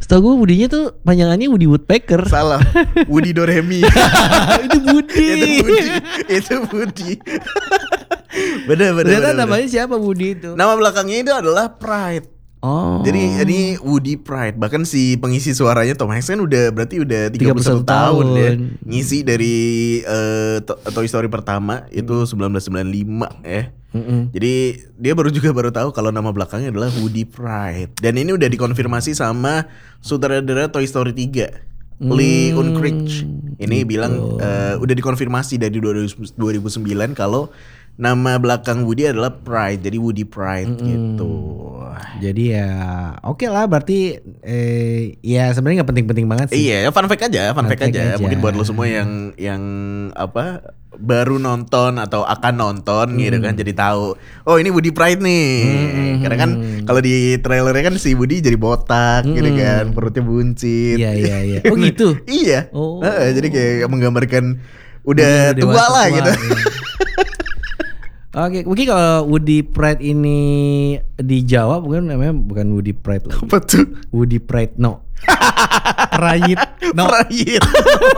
Setahu gue Woody-nya tuh panjangannya Woody Woodpecker. Salah. Woody Doremi. Itu Woody. Itu Woody. Bener. Ternyata namanya siapa Woody itu? Nama belakangnya itu adalah Pride. Oh. Jadi ini Woody Pride. Bahkan si pengisi suaranya Tom Hanks kan berarti udah 31 tahun ya. Ngisi dari Toy Story pertama itu 1995 ya. Jadi dia baru tahu kalau nama belakangnya adalah Woody Pride. Dan ini udah dikonfirmasi sama sutradara Toy Story 3, Lee Unkrich. Ini bilang udah dikonfirmasi dari 2009 kalau nama belakang Woody adalah Pride. Jadi Woody Pride gitu. Jadi ya oke lah, berarti ya sebenarnya nggak penting-penting banget sih. Iya, fun fact aja. Mungkin buat lo semua yang apa baru nonton atau akan nonton gitu kan, jadi tahu. Oh ini Woody Pride nih. Karena kan kalau di trailernya kan si Woody jadi botak gitu kan, perutnya buncit. Iya. Oh gitu. Iya. Oh. Jadi kayak menggambarkan udah tua lah gitu. Oke, mungkin kalau Woody Pride ini dijawab namanya bukan Woody Pride lagi. Apa tuh? Woody Pride no. Pride no.